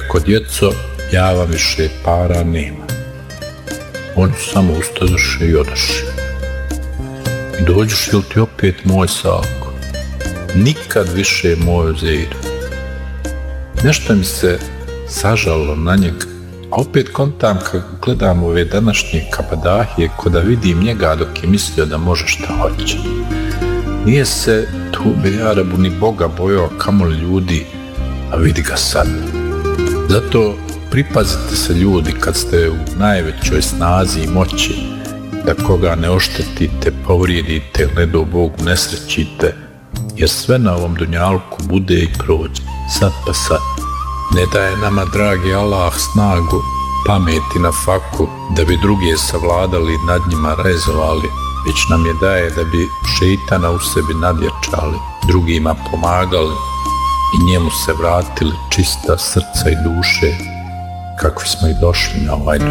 reko, djeco, ja vam više para nema. Oni su samo ustadoše i odoše. I dođeš li ti opet moj Salko? Nikad više moj Zeidu. Nešto mi se sažalo na njega, a opet kontam kad gledam ove današnje kabadahije, ko da vidim njega dok je mislio da može šta hoće. Nije se tu Bejarabu ni Boga bojao, kamoli ljudi, a vidi ga sad. Zato pripazite se ljudi kad ste u najvećoj snazi i moći, da koga ne oštetite, povrijedite, ne do Bogu nesrećite, jer sve na ovom dunjalku bude i prođe, sad pa sad. Ne daje nama, dragi Allah, snagu, pameti na faku, da bi druge savladali i nad njima rezovali, već nam je daje da bi šeitana u sebi nadjačali, drugima pomagali i njemu se vratili čista srca i duše, kakvi smo i došli na ovaj